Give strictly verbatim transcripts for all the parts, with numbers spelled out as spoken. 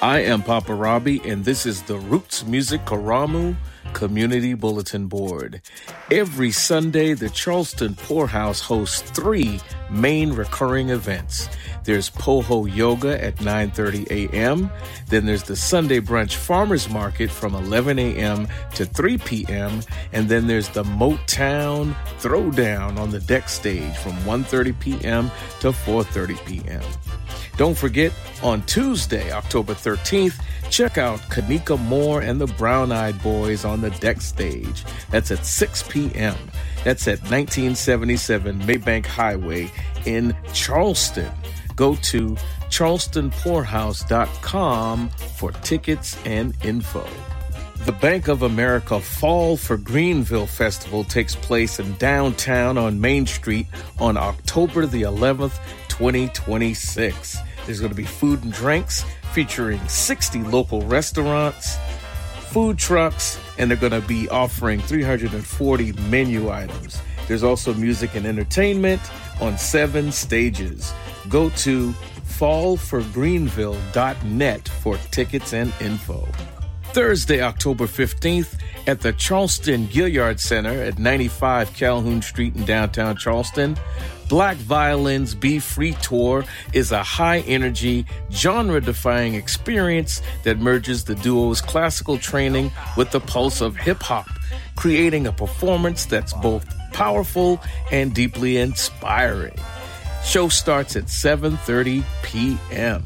I am Papa Robbie, and this is the Roots Music Karamu Community Bulletin Board. Every Sunday, the Charleston Poorhouse hosts three main recurring events. There's Poho Yoga at nine thirty a.m. Then there's the Sunday Brunch Farmers Market from eleven a.m. to three p.m. And then there's the Motown Throwdown on the deck stage from one thirty p.m. to four thirty p.m. Don't forget, on Tuesday, October thirteenth, check out Kanika Moore and the Brown Eyed Boys on the deck stage. That's at six p.m. That's at nineteen seventy-seven Maybank Highway in Charleston. Go to charleston poorhouse dot com for tickets and info. The Bank of America Fall for Greenville Festival takes place in downtown on Main Street on October the eleventh, twenty twenty-six. There's going to be food and drinks featuring sixty local restaurants, food trucks, and they're going to be offering three hundred forty menu items. There's also music and entertainment on seven stages. Go to fall for greenville dot net for tickets and info. Thursday, October fifteenth, at the Charleston Gilliard Center at ninety-five Calhoun Street in downtown Charleston, Black Violins Be Free Tour is a high-energy, genre-defying experience that merges the duo's classical training with the pulse of hip-hop, creating a performance that's both powerful and deeply inspiring. Show starts at seven thirty p.m.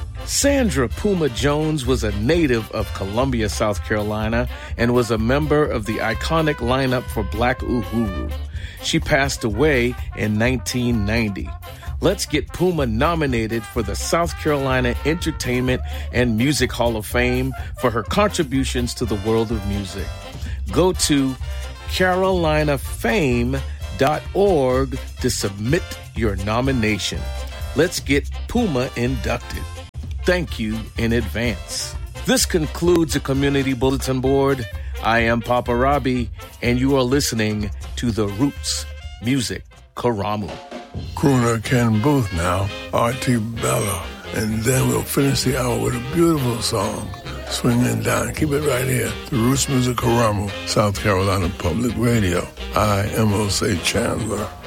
Sandra Puma Jones was a native of Columbia, South Carolina, and was a member of the iconic lineup for Black Uhuru. She passed away in nineteen ninety. Let's get Puma nominated for the South Carolina Entertainment and Music Hall of Fame for her contributions to the world of music. Go to carolina fame dot org to submit your nomination. Let's get Puma inducted. Thank you in advance. This concludes the Community Bulletin Board. I am Papa Robbie, and you are listening to the Roots Music Karamu. Crooner Ken Booth now, R T Bella, and then we'll finish the hour with a beautiful song, Swinging Down. Keep it right here, the Roots Music Karamu, South Carolina Public Radio. I am Jose Chandler.